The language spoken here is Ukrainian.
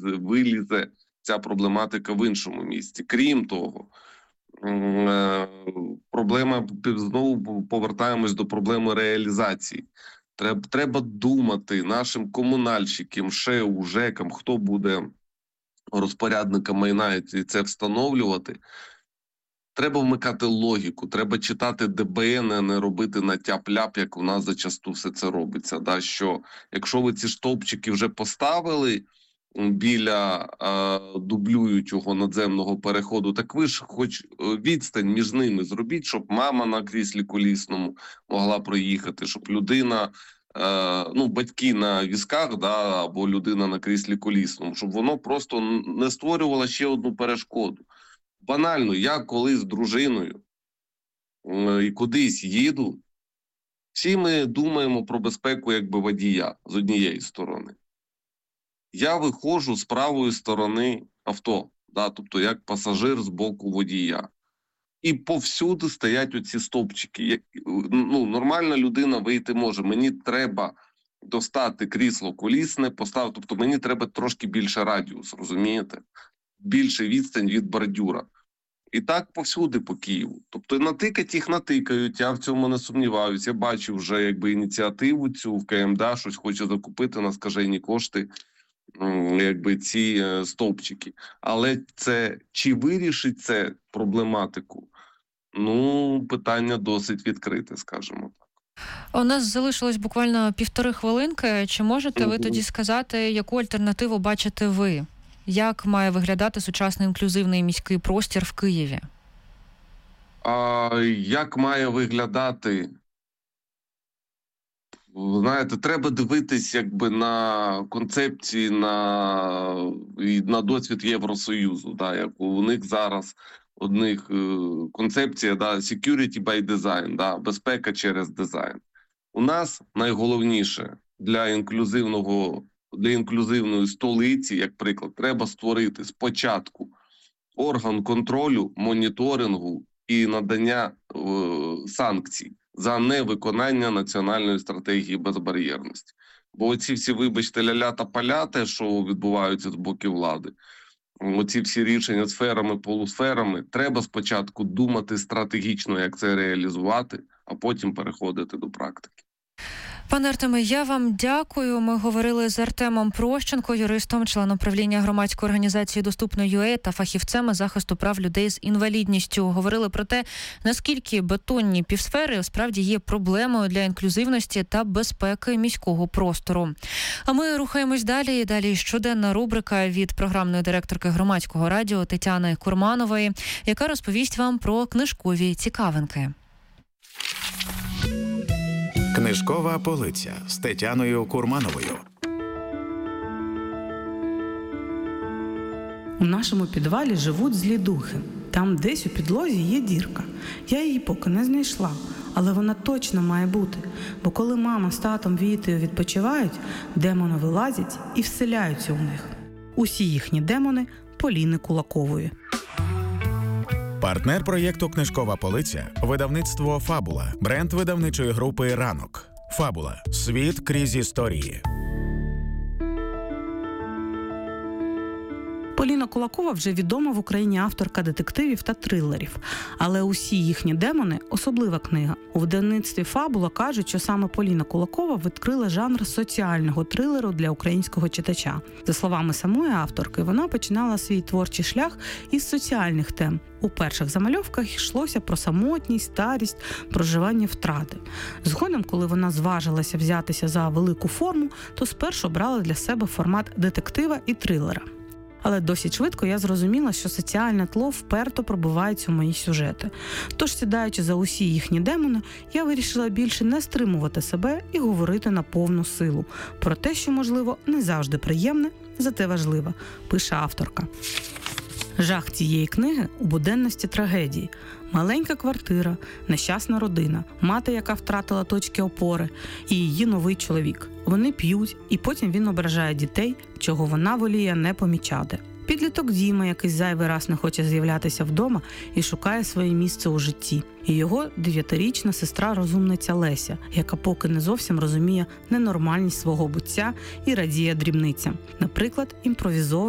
вилізе ця проблематика в іншому місці. Крім того, проблема, знову повертаємось до проблеми реалізації. Треба думати нашим комунальщикам, ШЕУ, ЖЕКам, хто буде розпорядником майна і це встановлювати. Треба вмикати логіку, треба читати ДБН, а не робити на тяп-ляп, як у нас зачасту все це робиться. Да? Що якщо ви ці стовпчики вже поставили біля дублюючого надземного переходу, так ви ж хоч відстань між ними зробіть, щоб мама на кріслі колісному могла проїхати, щоб людина, батьки на візках, да, або людина на кріслі колісному, щоб воно просто не створювало ще одну перешкоду. Банально, я коли з дружиною і кудись їду, всі ми думаємо про безпеку якби водія з однієї сторони. Я виходжу з правої сторони авто, да, тобто як пасажир з боку водія. І повсюди стоять оці стовпчики. Нормальна людина вийти може. Мені треба достати крісло колісне, поставити, тобто мені треба трошки більше радіус, розумієте? Більше відстань від бордюра. І так повсюди по Києву. Тобто натикать їх натикають, я в цьому не сумніваюся. Я бачу вже ініціативу цю в КМДА, щось хоче закупити на скажені кошти, ці стовпчики. Але це, чи вирішить це проблематику? Питання досить відкрите, скажімо так. У нас залишилось буквально 1,5 хвилинки. Чи можете ви тоді сказати, яку альтернативу бачите ви? Як має виглядати сучасний інклюзивний міський простір в Києві? Як має виглядати? Знаєте, треба дивитись на концепції, на досвід Євросоюзу. Да, як у них зараз концепція, да, security by design, да, безпека через дизайн. У нас найголовніше для інклюзивної столиці, як приклад, треба створити спочатку орган контролю, моніторингу і надання санкцій за невиконання національної стратегії безбар'єрності. Бо оці всі, вибачте, ля-ля та паляти, що відбуваються з боку влади, оці всі рішення сферами, полусферами, треба спочатку думати стратегічно, як це реалізувати, а потім переходити до практики. Пане Артеме, я вам дякую. Ми говорили з Артемом Прощенко, юристом, членом правління громадської організації «Доступно.UA» та фахівцем із захисту прав людей з інвалідністю. Говорили про те, наскільки бетонні півсфери справді є проблемою для інклюзивності та безпеки міського простору. А ми рухаємось далі. Далі щоденна рубрика від програмної директорки громадського радіо Тетяни Курманової, яка розповість вам про книжкові цікавинки. Книжкова полиця з Тетяною Курмановою. У нашому підвалі живуть злі духи. Там десь у підлозі є дірка. Я її поки не знайшла, але вона точно має бути. Бо коли мама з татом Вітею відпочивають, демони вилазять і вселяються у них. Усі їхні демони – Поліни Кулакової. Партнер проєкту «Книжкова полиця» – видавництво «Фабула», бренд видавничої групи «Ранок». «Фабула» – світ крізь історії. Поліна Кулакова вже відома в Україні авторка детективів та трилерів. Але усі їхні демони – особлива книга. У видавництві «Фабула» кажуть, що саме Поліна Кулакова відкрила жанр соціального трилеру для українського читача. За словами самої авторки, вона починала свій творчий шлях із соціальних тем. У перших замальовках йшлося про самотність, старість, проживання втрати. Згодом, коли вона зважилася взятися за велику форму, то спершу брала для себе формат детектива і трилера. Але досить швидко я зрозуміла, що соціальне тло вперто пробивається у мої сюжети. Тож, сідаючи за усі їхні демони, я вирішила більше не стримувати себе і говорити на повну силу. Про те, що, можливо, не завжди приємне, зате важливе, пише авторка. Жах цієї книги у буденності трагедії. Маленька квартира, нещасна родина, мати, яка втратила точки опори, і її новий чоловік. Вони п'ють, і потім він ображає дітей, чого вона воліє не помічати. Підліток Діма, який зайвий раз не хоче з'являтися вдома і шукає своє місце у житті. І його 9-річна сестра-розумниця Леся, яка поки не зовсім розуміє ненормальність свого буття і радіє дрібницям. Наприклад, імпровізовані